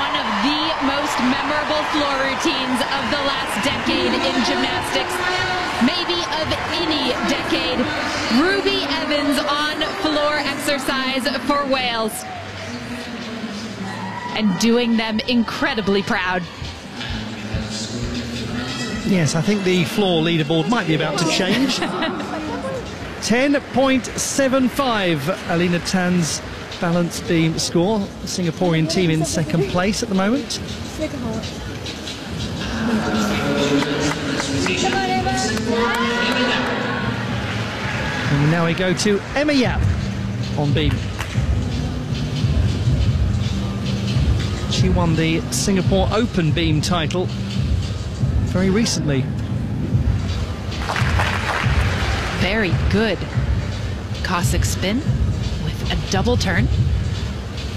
one of the most memorable floor routines of the last decade in gymnastics, maybe of any decade. Ruby Evans on floor exercise for Wales, and doing them incredibly proud. Yes, I think the floor leaderboard might be about to change. 10.75, Alina Tan's balance beam score. The Singaporean team in second place at the moment. And now we go to Emma Yap on beam. She won the Singapore Open beam title very recently. Very good Cossack spin with a double turn.